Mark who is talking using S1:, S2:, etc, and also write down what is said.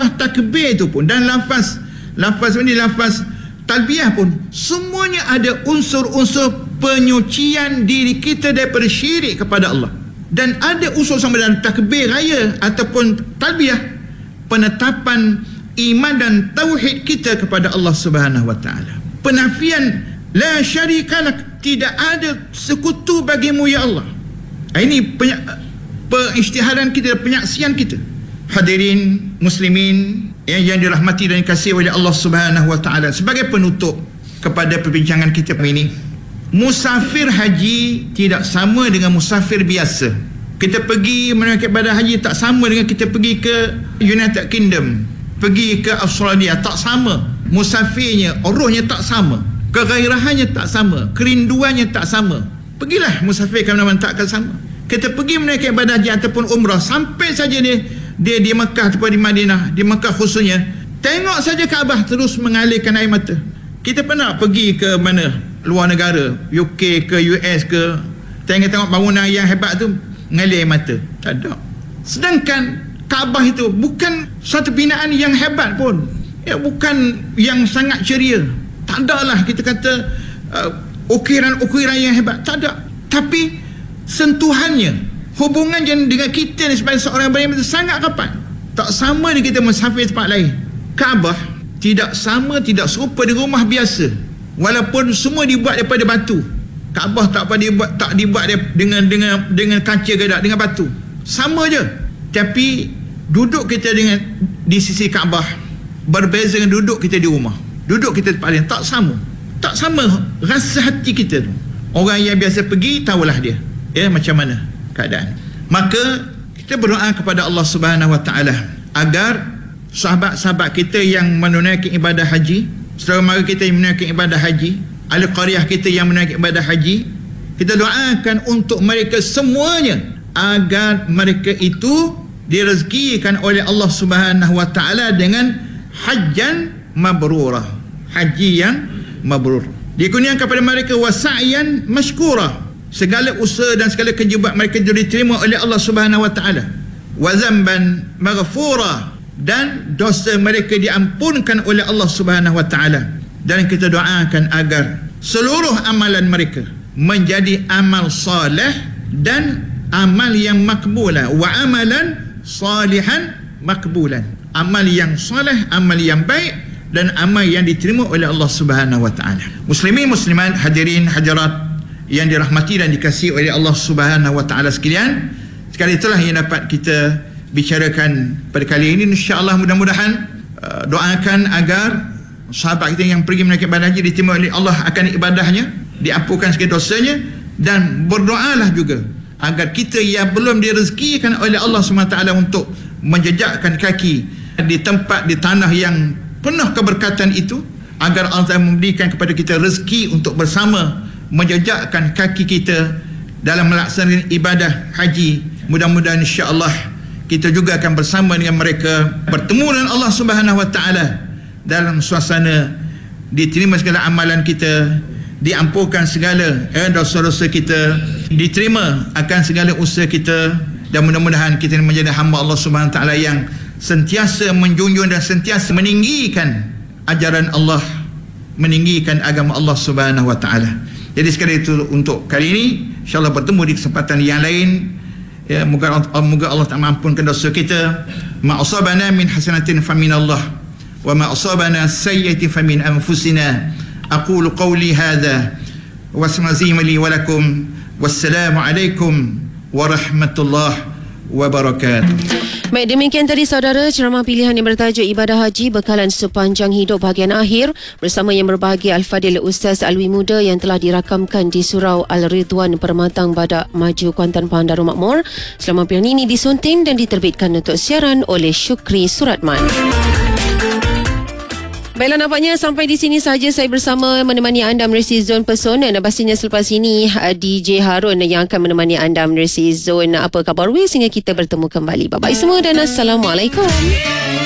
S1: takbir itu pun dan lafaz talbiyah pun semuanya ada unsur-unsur penyucian diri kita daripada syirik kepada Allah. Dan ada unsur sama dalam takbir raya ataupun talbiyah penetapan iman dan tauhid kita kepada Allah Subhanahu wa taala. Penafian la syarikalak, tidak ada sekutu bagimu ya Allah. Ini pengisytihadan kita, penyaksian kita. Hadirin muslimin yang dirahmati dan dikasihi oleh Allah Subhanahu wa taala, sebagai penutup kepada perbincangan kita ini, musafir haji tidak sama dengan musafir biasa. Kita pergi menunaikan ibadah haji tak sama dengan kita pergi ke United Kingdom, pergi ke Australia, tak sama. Musafirnya, rohnya tak sama, kegairahannya tak sama, kerinduannya tak sama. Pergilah musafir ke mana-mana, tak akan sama. Kita pergi menunaikan ibadah haji ataupun umrah, sampai saja dia di Mekah ataupun di Madinah, di Mekah khususnya, tengok saja Kaabah terus mengalirkan air mata. Kita pernah pergi ke mana, luar negara, UK ke US ke, tengok bangunan yang hebat tu, mengalir air mata. Tak ada. Sedangkan Kaabah itu bukan satu binaan yang hebat pun, bukan yang sangat ceria, tak ada lah kita kata ukiran-ukiran yang hebat, tak ada. Tapi sentuhannya, hubungan dengan kita sebagai seorang beriman itu sangat rapat. Tak sama dengan kita musafir tempat lain. Kaabah tidak sama, tidak serupa dengan rumah biasa, walaupun semua dibuat daripada batu. Kaabah tak dibuat dengan kaca gedak, dengan batu. Sama je. Tapi duduk kita di sisi Kaabah berbeza dengan duduk kita di rumah. Duduk kita tempat lain tak sama. Tak sama rasa hati kita tu. Orang yang biasa pergi tahulah dia macam mana keadaan. Maka kita berdoa kepada Allah Subhanahu wa taala agar sahabat-sahabat kita yang menunaikan ibadah haji, saudara mara kita yang menunaikan ibadah haji, ahli qaryah kita yang menunaikan ibadah haji, kita doakan untuk mereka semuanya agar mereka itu direzekikan oleh Allah Subhanahu wa taala dengan hajjan mabrurah, haji yang mabrur. Dikurniakan kepada mereka wasa'yan mashkurah, segala usaha dan segala kerja buat mereka diterima oleh Allah Subhanahu wa taala. Wa dzamban maghfura, dan dosa mereka diampunkan oleh Allah Subhanahu wa taala. Dan kita doakan agar seluruh amalan mereka menjadi amal saleh dan amal yang makbulah, wa amalan salihan makbulan, amal yang saleh, amal yang baik dan amal yang diterima oleh Allah Subhanahu wa taala. Muslimin muslimat, hadirin hadirat yang dirahmati dan dikasihi oleh Allah Subhanahu wa taala sekalian, sekali itulah yang dapat kita bicarakan pada kali ini. Insya-Allah mudah-mudahan doakan agar sahabat kita yang pergi menunaikan ibadah haji diterima oleh Allah akan ibadahnya, diampunkan segala dosanya, dan berdoalah juga agar kita yang belum direzekikan oleh Allah SWT untuk menjejakkan kaki di tempat, di tanah yang penuh keberkatan itu, agar Allah memberikan kepada kita rezeki untuk bersama menjejakkan kaki kita dalam melaksanakan ibadah haji. Mudah-mudahan insya-Allah kita juga akan bersama dengan mereka bertemu dengan Allah Subhanahu wa taala dalam suasana diterima segala amalan kita, diampunkan segala dosa-dosa kita, diterima akan segala usaha kita, dan mudah-mudahan kita menjadi hamba Allah Subhanahu wa taala yang sentiasa menjunjung dan sentiasa meninggikan ajaran Allah, meninggikan agama Allah Subhanahu wa taala. Jadi sekali itu untuk kali ini, insya-Allah bertemu di kesempatan yang lain. Ya, moga Allah Ta'ala ampunkan dosa kita. Ma asabana min hasanatin faminallah, wa ma asabana sayyi'atin famin anfusina. Aqulu qawli hadha wa asma'zim li wa lakum. Wassalamu alaikum warahmatullahi wabarakatuh.
S2: Baik, demikian tadi saudara ceramah pilihan yang bertajuk Ibadah Haji Bekalan Sepanjang Hidup bahagian akhir bersama yang berbahagia Al-Fadil Ustaz Alwi Muda yang telah dirakamkan di Surau Al-Ridwan Permatang Badak Maju Kuantan Pahang Darul Makmur. Ceramah pilihan ini disunting dan diterbitkan untuk siaran oleh Syukri Suratman. Baiklah, nampaknya sampai di sini sahaja saya bersama menemani anda menerusi Zon Pesona, dan pastinya selepas ini DJ Harun yang akan menemani anda menerusi Zon Apa Khabar Wis, sehingga kita bertemu kembali. Bye-bye semua dan Assalamualaikum.